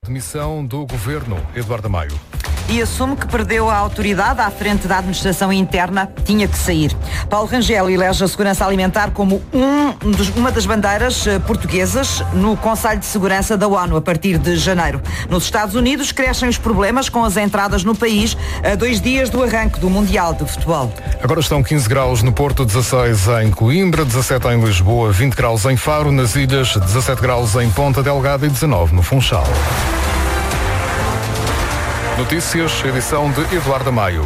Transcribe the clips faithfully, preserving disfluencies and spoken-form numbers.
Demissão do Governo, Eduardo Amaio. E assume que perdeu a autoridade à frente da administração interna, tinha que sair. Paulo Rangel elege a segurança alimentar como um dos, uma das bandeiras portuguesas no Conselho de Segurança da ONU a partir de janeiro. Nos Estados Unidos crescem os problemas com as entradas no país a dois dias do arranque do Mundial de Futebol. Agora estão quinze graus no Porto, dezasseis em Coimbra, dezassete em Lisboa, vinte graus em Faro, nas ilhas, dezassete graus em Ponta Delgada e dezanove no Funchal. Notícias, edição de Eduardo Amaio.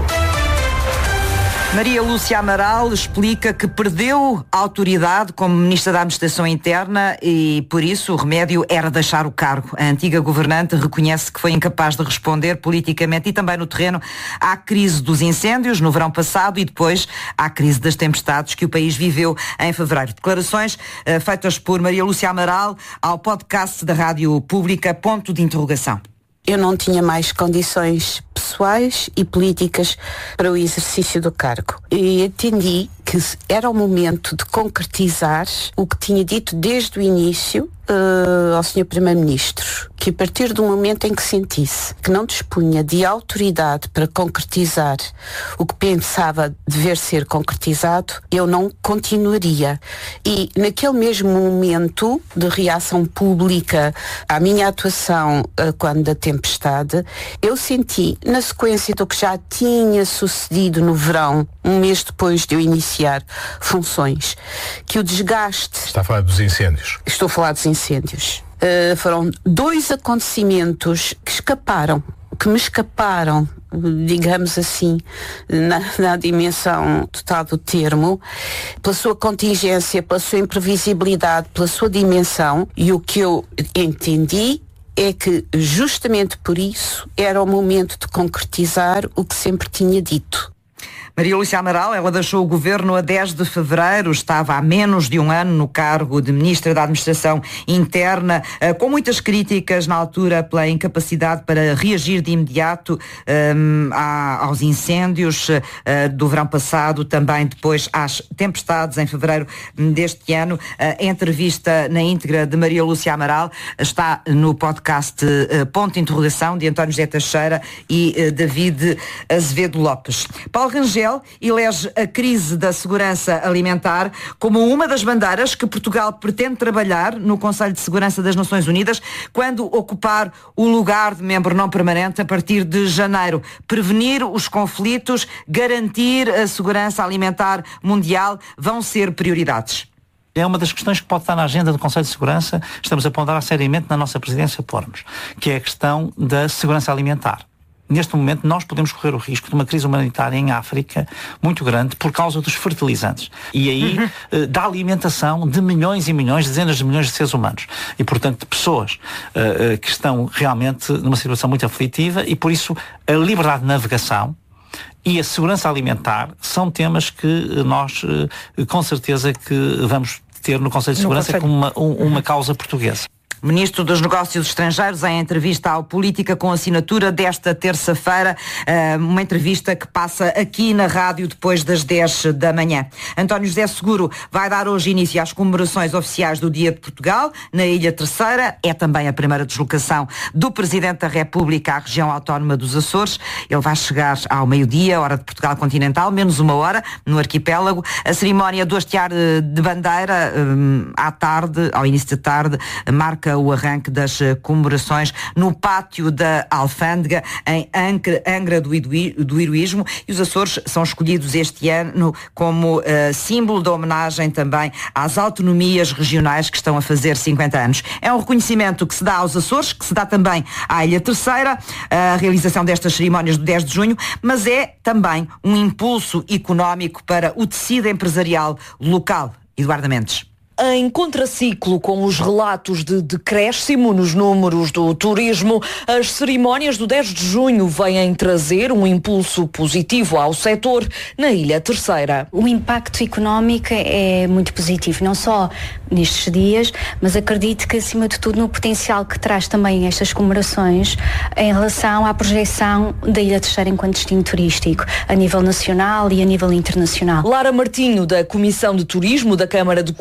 Maria Lúcia Amaral explica que perdeu a autoridade como Ministra da Administração Interna e, por isso, o remédio era deixar o cargo. A antiga governante reconhece que foi incapaz de responder politicamente e também no terreno à crise dos incêndios no verão passado e depois à crise das tempestades que o país viveu em fevereiro. Declarações uh, feitas por Maria Lúcia Amaral ao podcast da Rádio Pública, ponto de interrogação. Eu não tinha mais condições pessoais e políticas para o exercício do cargo. E entendi que era o momento de concretizar o que tinha dito desde o início uh, ao senhor Primeiro-Ministro, que a partir do momento em que sentisse que não dispunha de autoridade para concretizar o que pensava dever ser concretizado, eu não continuaria. E naquele mesmo momento de reação pública à minha atuação uh, quando da tempestade, eu senti, na sequência do que já tinha sucedido no verão, um mês depois de eu iniciar funções, que o desgaste... Está a falar dos incêndios. Estou a falar dos incêndios. Uh, foram dois acontecimentos que escaparam, que me escaparam, digamos assim, na, na dimensão total do termo, pela sua contingência, pela sua imprevisibilidade, pela sua dimensão, e o que eu entendi é que justamente por isso era o momento de concretizar o que sempre tinha dito. Maria Lúcia Amaral, ela deixou o governo a dez de fevereiro, estava há menos de um ano no cargo de Ministra da Administração Interna, com muitas críticas na altura pela incapacidade para reagir de imediato um, aos incêndios uh, do verão passado, também depois às tempestades em fevereiro deste ano. A entrevista na íntegra de Maria Lúcia Amaral está no podcast uh, Ponto de Interrogação, de António José Teixeira e uh, David Azevedo Lopes. Paulo Rangel elege a crise da segurança alimentar como uma das bandeiras que Portugal pretende trabalhar no Conselho de Segurança das Nações Unidas quando ocupar o lugar de membro não permanente a partir de janeiro. Prevenir os conflitos, garantir a segurança alimentar mundial vão ser prioridades. É uma das questões que pode estar na agenda do Conselho de Segurança, estamos a ponderar seriamente na nossa presidência pormos, que é a questão da segurança alimentar. Neste momento nós podemos correr o risco de uma crise humanitária em África muito grande por causa dos fertilizantes. E aí uhum. eh, da alimentação de milhões e milhões, dezenas de milhões de seres humanos. E portanto de pessoas eh, eh, que estão realmente numa situação muito aflitiva e por isso a liberdade de navegação e a segurança alimentar são temas que nós eh, com certeza que vamos ter no Conselho de Segurança como uma, um, uma causa portuguesa. Ministro dos Negócios Estrangeiros, em entrevista ao Política com assinatura desta terça-feira, uma entrevista que passa aqui na rádio depois das dez da manhã. António José Seguro vai dar hoje início às comemorações oficiais do Dia de Portugal, na Ilha Terceira. É também a primeira deslocação do Presidente da República à região autónoma dos Açores. Ele vai chegar ao meio-dia, hora de Portugal continental, menos uma hora, no arquipélago. A cerimónia do hastear de bandeira, à tarde, ao início da tarde, marca o arranque das comemorações no pátio da Alfândega, em Angra do Heroísmo, e os Açores são escolhidos este ano como uh, símbolo da homenagem também às autonomias regionais que estão a fazer cinquenta anos. É um reconhecimento que se dá aos Açores, que se dá também à Ilha Terceira, a realização destas cerimónias do dez de junho, mas é também um impulso económico para o tecido empresarial local. Eduardo Mendes. Em contraciclo com os relatos de decréscimo nos números do turismo, as cerimónias do dez de junho vêm trazer um impulso positivo ao setor na Ilha Terceira. O impacto económico é muito positivo, não só nestes dias, mas acredito que acima de tudo no potencial que traz também estas comemorações em relação à projeção da Ilha Terceira enquanto destino turístico, a nível nacional e a nível internacional. Lara Martinho, da Comissão de Turismo da Câmara de Comércio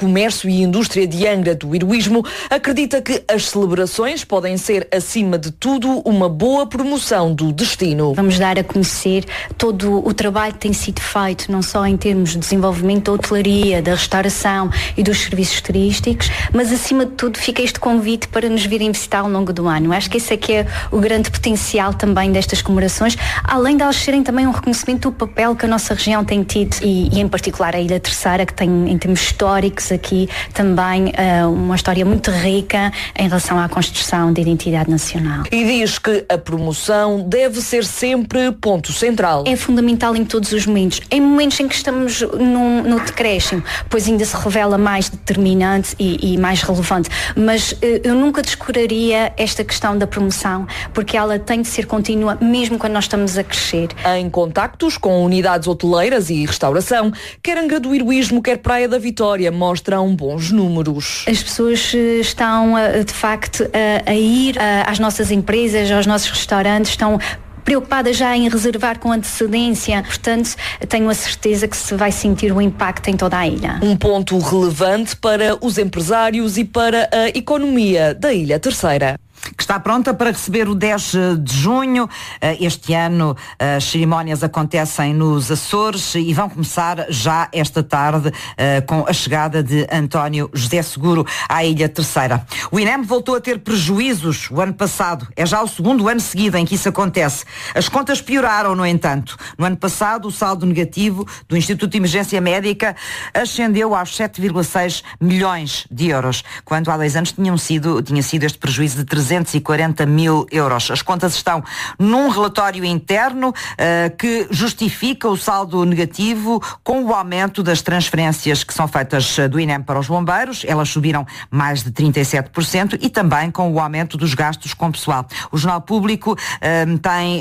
Comércio e Indústria de Angra do Heroísmo, acredita que as celebrações podem ser, acima de tudo, uma boa promoção do destino. Vamos dar a conhecer todo o trabalho que tem sido feito, não só em termos de desenvolvimento da hotelaria, da restauração e dos serviços turísticos, mas acima de tudo fica este convite para nos virem visitar ao longo do ano. Acho que esse é que é o grande potencial também destas comemorações, além de elas serem também um reconhecimento do papel que a nossa região tem tido e, e em particular a Ilha Terceira, que tem em termos históricos aqui também uh, uma história muito rica em relação à construção da identidade nacional. E diz que a promoção deve ser sempre ponto central. É fundamental em todos os momentos. Em momentos em que estamos num, no decréscimo, pois ainda se revela mais determinante e, e mais relevante. Mas uh, eu nunca descuraria esta questão da promoção, porque ela tem de ser contínua mesmo quando nós estamos a crescer. Em contactos com unidades hoteleiras e restauração, quer Angra do Heroísmo, quer Praia da Vitória, mostram bons números. As pessoas estão, de facto, a, a ir às nossas empresas, aos nossos restaurantes, estão preocupadas já em reservar com antecedência. Portanto, tenho a certeza que se vai sentir o impacto em toda a ilha. Um ponto relevante para os empresários e para a economia da Ilha Terceira. Que está pronta para receber o dez de junho. Este ano as cerimónias acontecem nos Açores e vão começar já esta tarde com a chegada de António José Seguro à Ilha Terceira. O INEM voltou a ter prejuízos o ano passado. É já o segundo ano seguido em que isso acontece. As contas pioraram, no entanto. No ano passado, o saldo negativo do Instituto de Emergência Médica ascendeu aos sete vírgula seis milhões de euros, quando há dois anos tinham sido, tinha sido este prejuízo de trezentos e quarenta mil euros. As contas estão num relatório interno uh, que justifica o saldo negativo com o aumento das transferências que são feitas do INEM para os bombeiros. Elas subiram mais de trinta e sete por cento e também com o aumento dos gastos com pessoal. O Jornal Público uh, tem,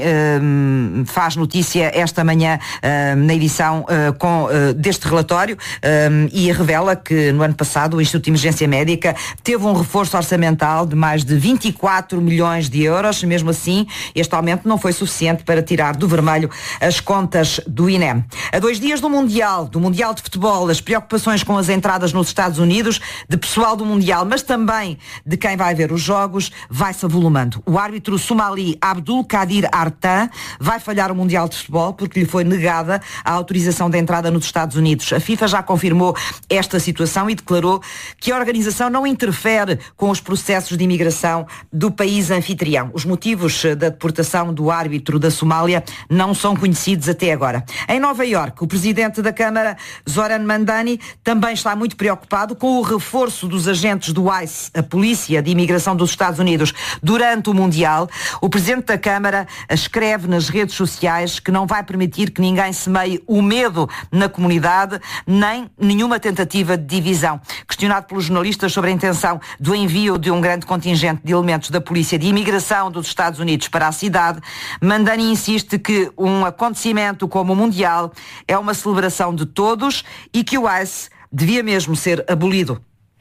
uh, faz notícia esta manhã uh, na edição uh, com, uh, deste relatório uh, e revela que no ano passado o Instituto de Emergência Médica teve um reforço orçamental de mais de vinte e quatro milhões de euros. Mesmo assim, este aumento não foi suficiente para tirar do vermelho as contas do INEM. A dois dias do Mundial, do Mundial de Futebol, as preocupações com as entradas nos Estados Unidos, de pessoal do Mundial, mas também de quem vai ver os jogos, vai-se avolumando. O árbitro somali Abdul Qadir Artan vai falhar o Mundial de Futebol porque lhe foi negada a autorização de entrada nos Estados Unidos. A FIFA já confirmou esta situação e declarou que a organização não interfere com os processos de imigração do país anfitrião. Os motivos da deportação do árbitro da Somália não são conhecidos até agora. Em Nova Iorque, o presidente da Câmara, Zoran Mandani, também está muito preocupado com o reforço dos agentes do ICE, a Polícia de Imigração dos Estados Unidos, durante o Mundial. O presidente da Câmara escreve nas redes sociais que não vai permitir que ninguém semeie o medo na comunidade, nem nenhuma tentativa de divisão. Questionado pelos jornalistas sobre a intenção do envio de um grande contingente de elementos da Polícia de Imigração dos Estados Unidos para a cidade, Mandani insiste que um acontecimento como o Mundial é uma celebração de todos e que o ICE devia mesmo ser abolido.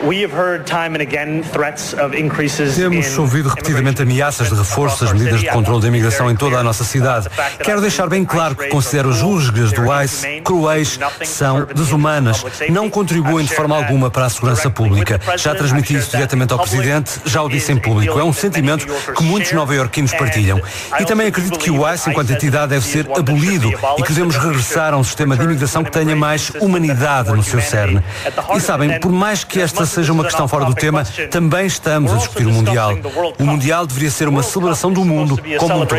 Temos ouvido repetidamente ameaças de reforço das medidas de controle da imigração em toda a nossa cidade. Quero deixar bem claro que considero as rusgas do ICE cruéis, são desumanas, não contribuem de forma alguma para a segurança pública. Já transmiti isso diretamente ao Presidente, já o disse em público. É um sentimento que muitos nova-iorquinos partilham. E também acredito que o ICE, enquanto entidade, deve ser abolido e que devemos regressar a um sistema de imigração que tenha mais humanidade no seu cerne. E sabem, por mais que esta seja uma questão fora do tema, também estamos a discutir o Mundial. O Mundial deveria ser uma celebração do mundo como um todo.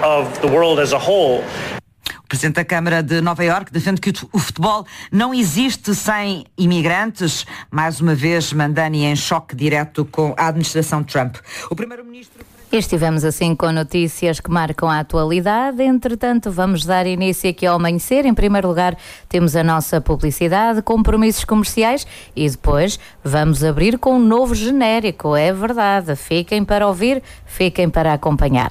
O Presidente da Câmara de Nova Iorque defende que o futebol não existe sem imigrantes. Mais uma vez, Mandani em choque direto com a administração Trump. O Primeiro-Ministro... Estivemos assim com notícias que marcam a atualidade. Entretanto, vamos dar início aqui ao amanhecer. Em primeiro lugar, temos a nossa publicidade, compromissos comerciais e depois vamos abrir com um novo genérico. É verdade. Fiquem para ouvir, fiquem para acompanhar.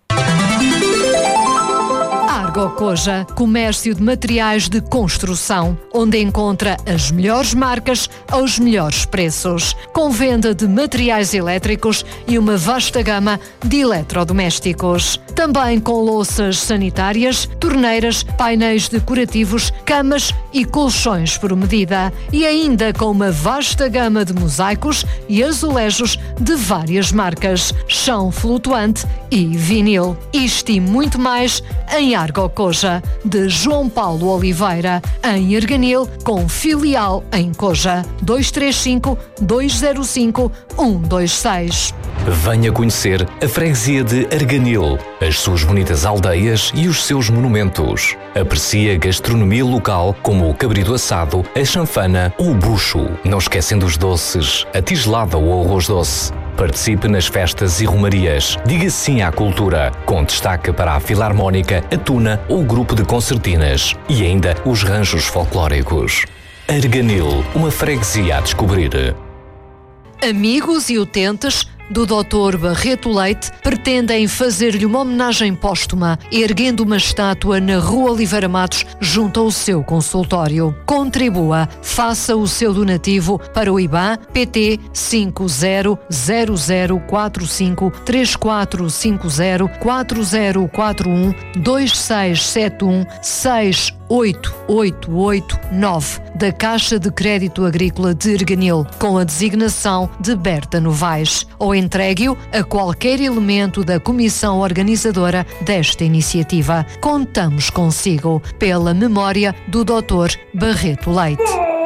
Argocoja, comércio de materiais de construção, onde encontra as melhores marcas aos melhores preços, com venda de materiais elétricos e uma vasta gama de eletrodomésticos. Também com louças sanitárias, torneiras, painéis decorativos, camas e colchões por medida. E ainda com uma vasta gama de mosaicos e azulejos de várias marcas, chão flutuante e vinil. Isto e muito mais em Argocoja, de João Paulo Oliveira, em Erganil, com filial em Coja. dois três cinco, dois zero cinco, um dois seis. Venha conhecer a freguesia de Erganil, as suas bonitas aldeias e os seus monumentos. Aprecie a gastronomia local como o cabrito assado, a chanfana ou o bucho. Não esquecendo os doces, a tigelada ou o arroz doce. Participe nas festas e romarias. Diga sim à cultura, com destaque para a Filarmónica, a Tuna ou o grupo de concertinas. E ainda os ranchos folclóricos. Erganil, uma freguesia a descobrir. Amigos e utentes do doutor Barreto Leite pretendem fazer-lhe uma homenagem póstuma, erguendo uma estátua na Rua Oliveira Matos, junto ao seu consultório. Contribua, faça o seu donativo para o I B A N P T cinco zero zero zero quatro cinco três quatro cinco zero quatro zero quatro um dois seis sete um seis oito oito oito nove da Caixa de Crédito Agrícola de Erganil, com a designação de Berta Novaes, ou entregue-o a qualquer elemento da comissão organizadora desta iniciativa. Contamos consigo, pela memória do doutor Barreto Leite.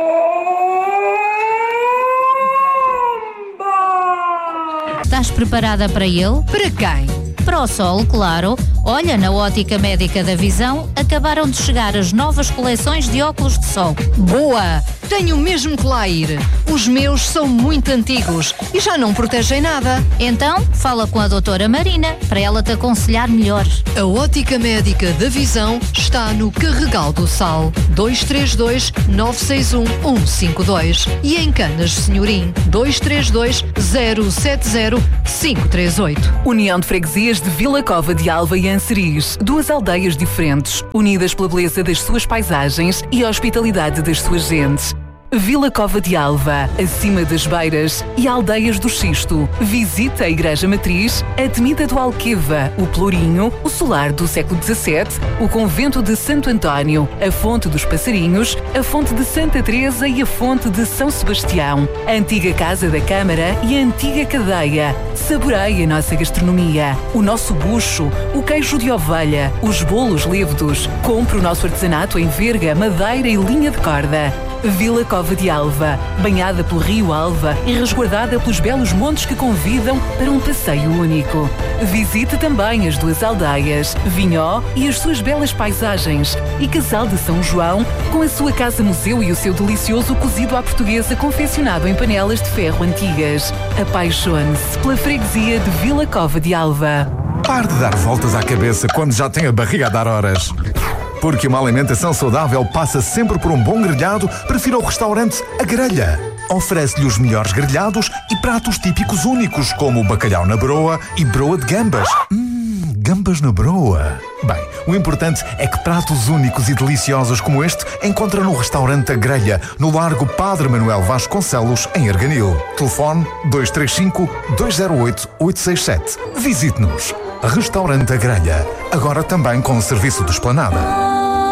Estás preparada para ele? Para quem? Para o sol, claro. Olha, na Ótica Médica da Visão acabaram de chegar as novas coleções de óculos de sol. Boa! Tenho mesmo que lá ir. Os meus são muito antigos e já não protegem nada. Então, fala com a doutora Marina, para ela te aconselhar melhor. A Ótica Médica da Visão está no Carregal do Sal, dois três dois nove seis um um cinco dois, e em Canas de Senhorim, dois três dois zero sete zero cinco três oito. União de Freguesias de Vila Cova de Alva e Anseriz, duas aldeias diferentes, unidas pela beleza das suas paisagens e a hospitalidade das suas gentes. Vila Cova de Alva, acima das Beiras, e Aldeias do Xisto. Visita a Igreja Matriz, a Temida do Alqueva, o Pelourinho, o Solar do século dezassete, o Convento de Santo António, a Fonte dos Passarinhos, a Fonte de Santa Teresa e a Fonte de São Sebastião, a antiga Casa da Câmara e a antiga Cadeia. Saboreie a nossa gastronomia, o nosso bucho, o queijo de ovelha, os bolos lévedos. Compre o nosso artesanato em verga, madeira e linha de corda. Vila Cova de Alva, banhada pelo Rio Alva e resguardada pelos belos montes que convidam para um passeio único. Visite também as duas aldeias, Vinhó e as suas belas paisagens, e Casal de São João, com a sua casa-museu e o seu delicioso cozido à portuguesa confeccionado em panelas de ferro antigas. Apaixone-se pela freguesia de Vila Cova de Alva. Pare de dar voltas à cabeça quando já tem a barriga a dar horas. Porque uma alimentação saudável passa sempre por um bom grelhado, prefira o restaurante A Grelha. Oferece-lhe os melhores grelhados e pratos típicos únicos, como o bacalhau na broa e broa de gambas. Hum, gambas na broa. Bem, o importante é que pratos únicos e deliciosos como este encontra no restaurante A Grelha, no Largo Padre Manuel Vasconcelos, em Erganil. Telefone dois três cinco, dois zero oito, oito seis sete. Visite-nos. Restaurante A Grelha, agora também com o serviço de esplanada.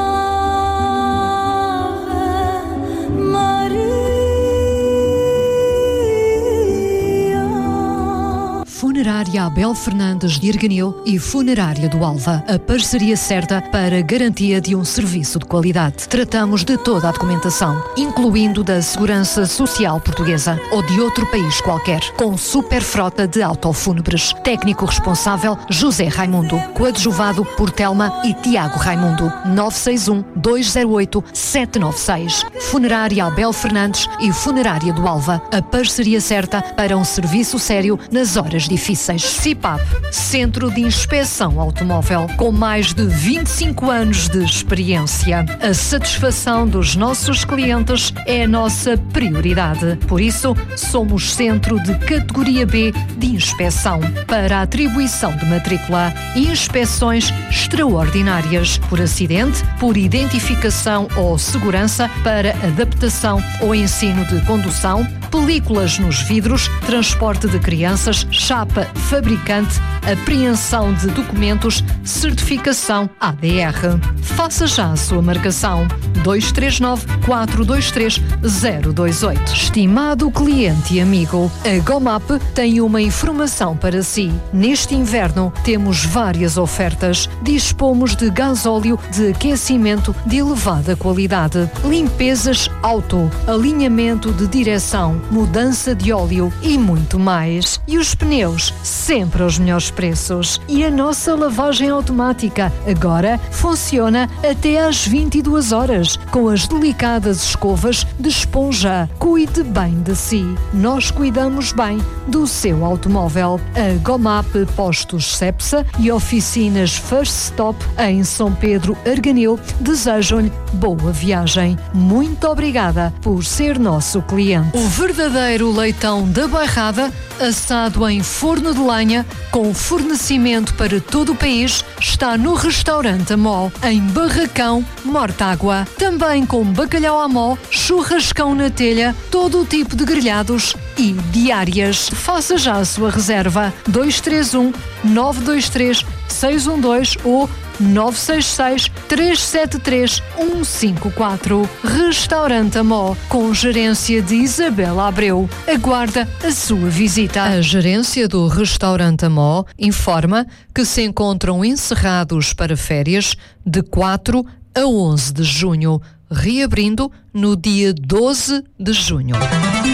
Funerária Abel Fernandes de Erganil e Funerária do Alva. A parceria certa para a garantia de um serviço de qualidade. Tratamos de toda a documentação, incluindo da Segurança Social Portuguesa ou de outro país qualquer, com super frota de autofúnebres. Técnico responsável José Raimundo, coadjuvado por Telma e Tiago Raimundo. nove seis um, dois zero oito, sete nove seis. Funerária Abel Fernandes e Funerária do Alva. A parceria certa para um serviço sério nas horas difíceis. C I P A P, Centro de Inspeção Automóvel, com mais de vinte e cinco anos de experiência. A satisfação dos nossos clientes é a nossa prioridade. Por isso, somos centro de categoria B de inspeção para a atribuição de matrícula e inspeções extraordinárias por acidente, por identificação ou segurança, para adaptação ou ensino de condução, películas nos vidros, transporte de crianças, chapa fabricante, apreensão de documentos, certificação A D R. Faça já a sua marcação. dois três nove, quatro dois três, zero dois oito. Estimado cliente e amigo, a Gomap tem uma informação para si. Neste inverno temos várias ofertas. Dispomos de gasóleo de aquecimento de elevada qualidade, limpezas auto, alinhamento de direção, mudança de óleo e muito mais. E os pneus, sempre aos melhores preços. E a nossa lavagem automática agora funciona até às vinte e duas horas, com as delicadas escovas de esponja. Cuide bem de si. Nós cuidamos bem do seu automóvel. A Gomap Postos Cepsa e oficinas First Stop em São Pedro Arganil desejam-lhe boa viagem. Muito obrigada por ser nosso cliente. O verdadeiro leitão da Bairrada, assado em forno de lenha, com fornecimento para todo o país, está no restaurante Amó, em Barracão, Mortágua. Também com bacalhau à mó, churrascão na telha, todo o tipo de grelhados e diárias. Faça já a sua reserva. dois três um, nove dois três, seis um dois ou nove seis seis, três sete três, um cinco quatro. Restaurante Amó, com gerência de Isabela Abreu. Aguarda a sua visita. A gerência do Restaurante Amó informa que se encontram encerrados para férias de quatro a onze de junho, reabrindo no dia doze de junho.